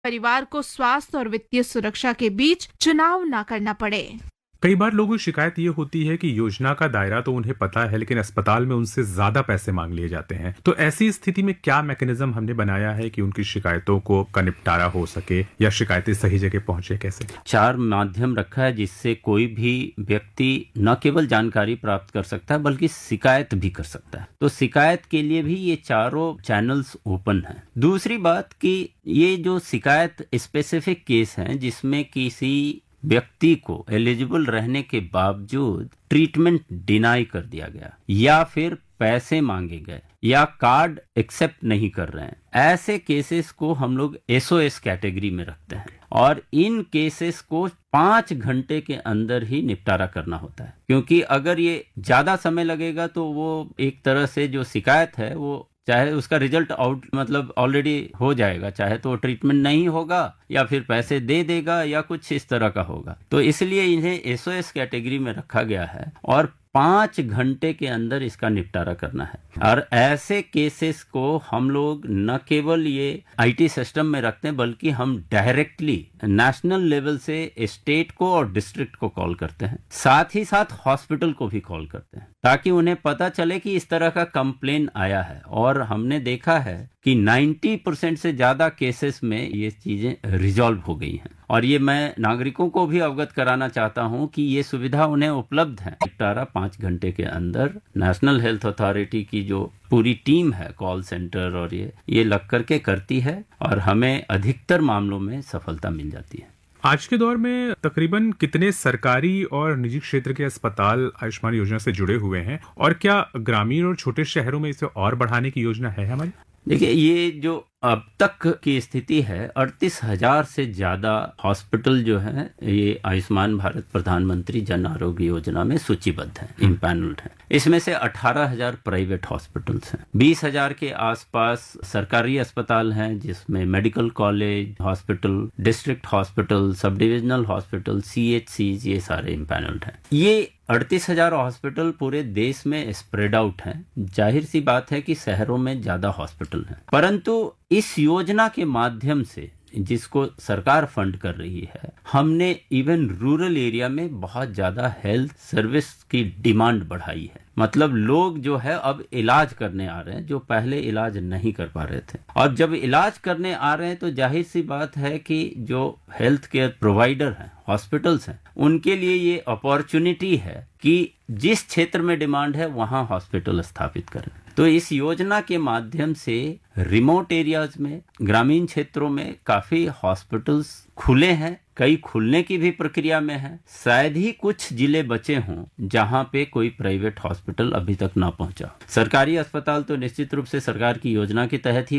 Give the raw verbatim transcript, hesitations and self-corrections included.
परिवार को स्वास्थ्य और वित्तीय सुरक्षा के बीच चुनाव न करना पड़े। कई बार लोगों की शिकायत ये होती है कि योजना का दायरा तो उन्हें पता है, लेकिन अस्पताल में उनसे ज्यादा पैसे मांग लिए जाते हैं। तो ऐसी स्थिति में क्या मैकेनिज्म हमने बनाया है कि उनकी शिकायतों को का निपटारा हो सके या शिकायतें सही जगह पहुंचे? कैसे? चार माध्यम रखा है जिससे कोई भी व्यक्ति न केवल जानकारी प्राप्त कर सकता है बल्कि शिकायत भी कर सकता है। तो शिकायत के लिए भी ये चारों चैनल्स ओपन हैं। दूसरी बात कि ये जो शिकायत स्पेसिफिक केस हैं जिसमें किसी व्यक्ति को एलिजिबल रहने के बावजूद ट्रीटमेंट डिनाई कर दिया गया या फिर पैसे मांगे गए या कार्ड एक्सेप्ट नहीं कर रहे हैं, ऐसे केसेस को हम लोग एसओएस कैटेगरी में रखते हैं और इन केसेस को पांच घंटे के अंदर ही निपटारा करना होता है। क्योंकि अगर ये ज्यादा समय लगेगा तो वो एक तरह से जो शिकायत है वो चाहे उसका रिजल्ट आउट मतलब ऑलरेडी हो जाएगा, चाहे तो ट्रीटमेंट नहीं होगा या फिर पैसे दे देगा या कुछ इस तरह का होगा। तो इसलिए इन्हें एसओएस कैटेगरी में रखा गया है और पांच घंटे के अंदर इसका निपटारा करना है। और ऐसे केसेस को हम लोग न केवल ये आईटी सिस्टम में रखते हैं बल्कि हम डायरेक्टली नेशनल लेवल से स्टेट को और डिस्ट्रिक्ट को कॉल करते हैं, साथ ही साथ हॉस्पिटल को भी कॉल करते हैं ताकि उन्हें पता चले कि इस तरह का कंप्लेन आया है। और हमने देखा है कि नब्बे परसेंट से ज्यादा केसेस में ये चीजें रिजॉल्व हो गई हैं। और ये मैं नागरिकों को भी अवगत कराना चाहता हूं कि ये सुविधा उन्हें उपलब्ध है। निपटारा पांच घंटे के अंदर नेशनल हेल्थ अथॉरिटी की जो पूरी टीम है, कॉल सेंटर और ये ये लग करके करती है और हमें अधिकतर मामलों में सफलता मिल जाती है। आज के दौर में तकरीबन कितने सरकारी और निजी क्षेत्र के अस्पताल आयुष्मान योजना से जुड़े हुए हैं और क्या ग्रामीण और छोटे शहरों में इसे और बढ़ाने की योजना है हमारी? देखिए, ये जो अब तक की स्थिति है, अड़तीस हजार से ज्यादा हॉस्पिटल जो है ये आयुष्मान भारत प्रधानमंत्री जन आरोग्य योजना में सूचीबद्ध है, इम्पैनल्ड है। इसमें से अठारह हजार प्राइवेट हॉस्पिटल्स हैं, बीस हजार के आसपास सरकारी अस्पताल हैं जिसमें medical college, hospital, district hospital, sub divisional hospital, CHC, ये सारे इम्पैनल्ड हैं। ये अड़तीस हजार हॉस्पिटल पूरे देश में स्प्रेड आउट हैं। जाहिर सी बात है कि शहरों में ज्यादा हॉस्पिटल हैं, परंतु इस योजना के माध्यम से जिसको सरकार फंड कर रही है, हमने इवन रूरल एरिया में बहुत ज्यादा हेल्थ सर्विस की डिमांड बढ़ाई है। मतलब लोग जो है अब इलाज करने आ रहे हैं जो पहले इलाज नहीं कर पा रहे थे, और जब इलाज करने आ रहे हैं तो जाहिर सी बात है कि जो हेल्थ केयर प्रोवाइडर हैं, हॉस्पिटल्स हैं, उनके लिए ये अपॉर्चुनिटी है कि जिस क्षेत्र में डिमांड है वहां हॉस्पिटल स्थापित करें। तो इस योजना के माध्यम से रिमोट एरियाज में, ग्रामीण क्षेत्रों में काफी हॉस्पिटल्स खुले हैं, कई खुलने की भी प्रक्रिया में है। शायद ही कुछ जिले बचे हों जहां पे कोई प्राइवेट हॉस्पिटल अभी तक ना पहुंचा। सरकारी अस्पताल तो निश्चित रूप से सरकार की योजना के तहत ही